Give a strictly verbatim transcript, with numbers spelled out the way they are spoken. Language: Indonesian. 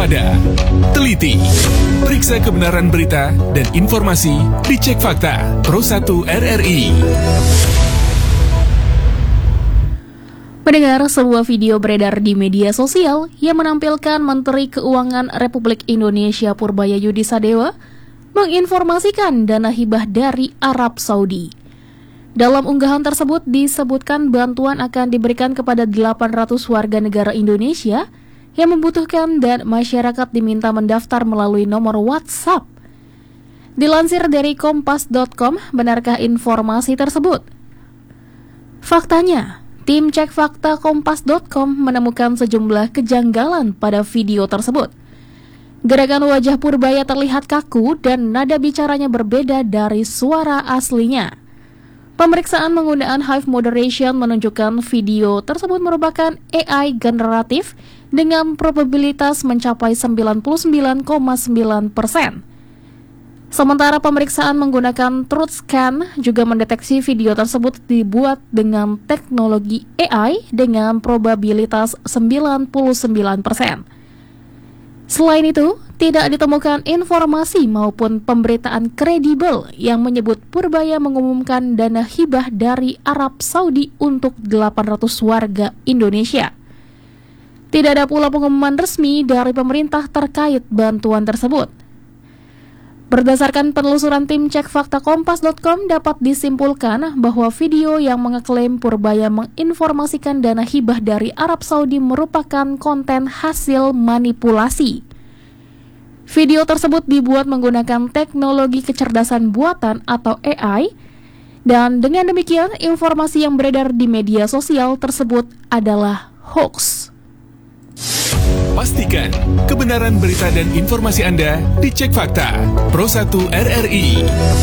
waspada, teliti, periksa kebenaran berita dan informasi di Cek Fakta Pro satu R R I. Mendengar sebuah video beredar di media sosial yang menampilkan Menteri Keuangan Republik Indonesia Purbayayudi Sadewa menginformasikan dana hibah dari Arab Saudi. Dalam unggahan tersebut disebutkan bantuan akan diberikan kepada delapan ratus warga negara Indonesia yang membutuhkan dan masyarakat diminta mendaftar melalui nomor WhatsApp. Dilansir dari kompas dot com, benarkah informasi tersebut? Faktanya, tim Cek Fakta kompas dot com menemukan sejumlah kejanggalan pada video tersebut. Gerakan wajah Purbaya terlihat kaku dan nada bicaranya berbeda dari suara aslinya. Pemeriksaan penggunaan Hive Moderation menunjukkan video tersebut merupakan A I generatif dengan probabilitas mencapai sembilan puluh sembilan koma sembilan persen. Sementara pemeriksaan menggunakan TruthScan juga mendeteksi video tersebut dibuat dengan teknologi A I dengan probabilitas sembilan puluh sembilan persen. Selain itu, tidak ditemukan informasi maupun pemberitaan kredibel yang menyebut Purbaya mengumumkan dana hibah dari Arab Saudi untuk delapan ratus warga Indonesia. Tidak ada pula pengumuman resmi dari pemerintah terkait bantuan tersebut. Berdasarkan penelusuran tim Cek Fakta kompas dot com dapat disimpulkan bahwa video yang mengeklaim Purbaya menginformasikan dana hibah dari Arab Saudi merupakan konten hasil manipulasi. Video tersebut dibuat menggunakan teknologi kecerdasan buatan atau A I, dan dengan demikian informasi yang beredar di media sosial tersebut adalah hoax. Pastikan kebenaran berita dan informasi Anda di Cek Fakta Pro satu R R I.